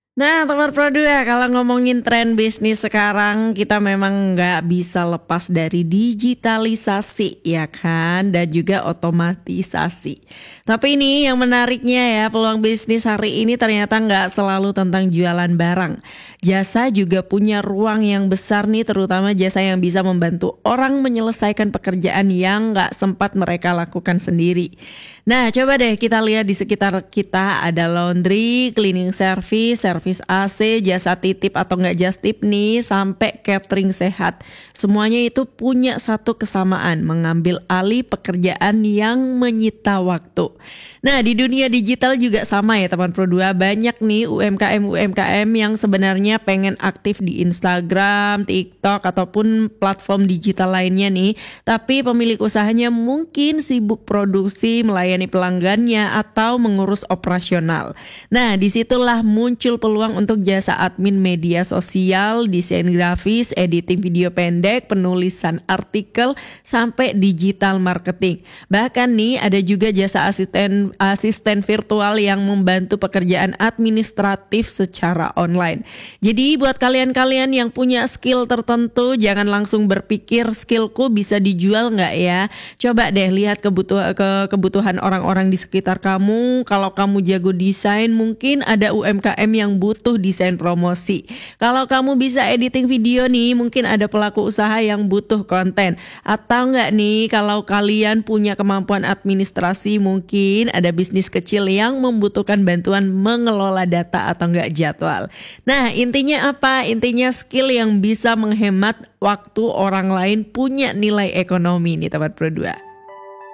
Nah, teman Pro 2, kalau ngomongin tren bisnis sekarang, kita memang nggak bisa lepas dari digitalisasi, ya kan? Dan juga otomatisasi. Tapi ini yang menariknya ya, peluang bisnis hari ini ternyata nggak selalu tentang jualan barang. Jasa juga punya ruang yang besar nih, terutama jasa yang bisa membantu orang menyelesaikan pekerjaan yang nggak sempat mereka lakukan sendiri. Nah, coba deh kita lihat di sekitar kita ada laundry, cleaning service, service AC, jasa titip atau enggak just tip nih, sampai catering sehat. Semuanya itu punya satu kesamaan, mengambil alih pekerjaan yang menyita waktu. Nah, di dunia digital juga sama ya teman Pro 2, banyak nih UMKM-UMKM yang sebenarnya pengen aktif di Instagram, TikTok ataupun platform digital lainnya nih, tapi pemilik usahanya mungkin sibuk produksi, melayani pelanggannya atau mengurus operasional. Nah, disitulah muncul peluang untuk jasa admin media sosial, desain grafis, editing video pendek, penulisan artikel, sampai digital marketing. Bahkan nih ada juga jasa asisten virtual yang membantu pekerjaan administratif secara online. Jadi buat kalian-kalian yang punya skill tertentu, jangan langsung berpikir skillku bisa dijual nggak ya. Coba deh lihat kebutuhan orang-orang di sekitar kamu. Kalau kamu jago desain, mungkin ada UMKM yang butuh desain promosi. Kalau kamu bisa editing video nih, mungkin ada pelaku usaha yang butuh konten. Atau enggak nih, kalau kalian punya kemampuan administrasi, mungkin ada bisnis kecil yang membutuhkan bantuan mengelola data atau enggak jadwal. Nah, intinya apa? Intinya skill yang bisa menghemat waktu orang lain punya nilai ekonomi nih teman Pro 2.